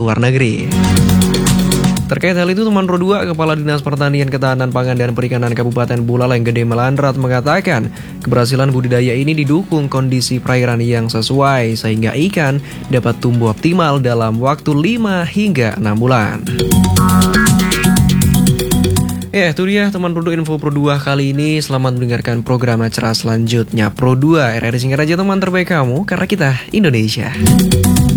luar negeri. Terkait hal itu, teman Pro 2, Kepala Dinas Pertanian, Ketahanan Pangan dan Perikanan Kabupaten Buleleng Gede Melandrat mengatakan keberhasilan budidaya ini didukung kondisi perairan yang sesuai sehingga ikan dapat tumbuh optimal dalam waktu 5 hingga 6 bulan. Ya, itu dia teman Pro 2 info Pro 2 kali ini. Selamat mendengarkan program acara selanjutnya Pro 2 RRI Singkat aja teman terbaik kamu, karena kita Indonesia.